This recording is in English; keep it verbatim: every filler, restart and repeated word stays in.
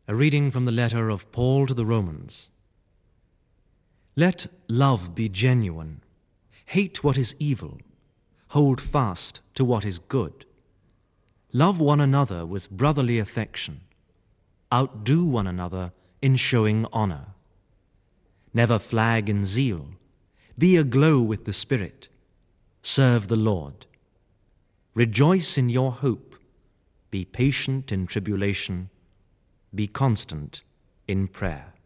A reading from the letter of Paul to the Romans. Let love be genuine. Hate what is evil. Hold fast to what is good. Love one another with brotherly affection. Outdo one another in showing honor. Never flag in zeal. Be aglow with the Spirit. Serve the Lord. Rejoice in your hope. Be patient in tribulation. Be constant in prayer.